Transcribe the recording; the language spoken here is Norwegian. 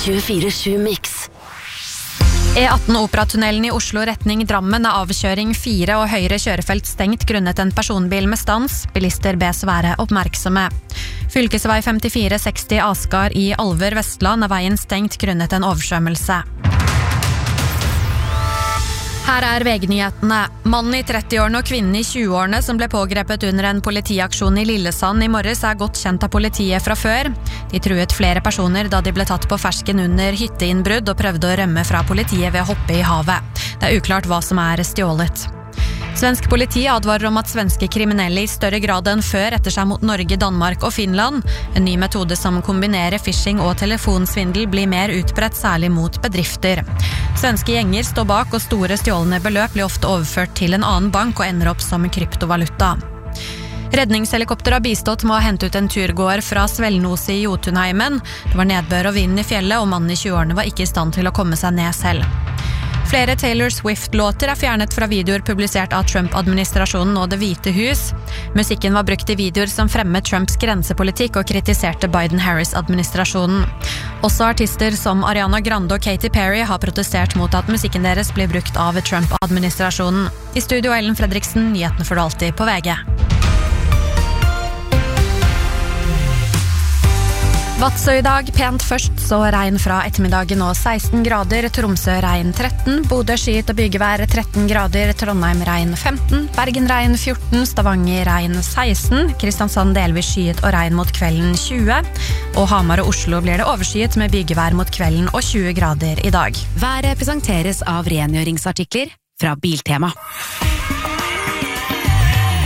24/7 Mix. E18 Operatunnelen i Oslo retning Drammen avkjøring 4 og høyre kjørefelt stengt grunnet en personbil med stans. Bilister bes være oppmerksomme. Fylkesvei 5460 Askar i Alver, Vestland veien stengt grunnet en oversvømmelse. Her VG-nyhetene. Mannen i 30-årene og kvinnen i 20-årene som ble pågrepet under en politiaksjon i Lillesand i morges godt kjent av politiet fra før. De truet flere personer da de ble tatt på fersken under hytteinnbrudd og prøvde å rømme fra politiet ved å hoppe i havet. Det uklart hva som stjålet. Svensk politi advarer om at svenske kriminelle i større grad enn før retter seg mot Norge, Danmark og Finland. En ny metode som kombinerer phishing og telefonsvindel blir mer utbredt, særlig mot bedrifter. Svenske gjenger står bak, og store stjålne beløp blir ofte overført til en annen bank og ender opp som kryptovaluta. Redningshelikopter har bistått med å hente ut en turgåer fra Svelnose i Jotunheimen. Det var nedbør og vind i fjellet, og mannen i 20-årene var ikke i stand til å komme seg ned selv. Flere Taylor Swift-låter fjernet fra videoer publisert av Trump-administrasjonen og Det hvite hus. Musikken var brukt i videoer som fremmet Trumps grensepolitikk og kritiserte Biden-Harris-administrasjonen. Også artister som Ariana Grande og Katy Perry har protestert mot at musikken deres blir brukt av Trump-administrasjonen. I studio Ellen Fredriksen, nyhetene får du alltid på VG. Vadsø i dag, pent først, så regn fra ettermiddagen og 16 grader, Tromsø regn 13, Bodø skyet og bygevær 13 grader, Trondheim regn 15, Bergen regn 14, Stavanger regn 16, Kristiansand delvis skyet og regn mot kvelden 20, og Hamar og Oslo blir det overskyet med bygevær mot kvelden og 20 grader i dag. Været presenteres av rengjøringsartikler fra Biltema.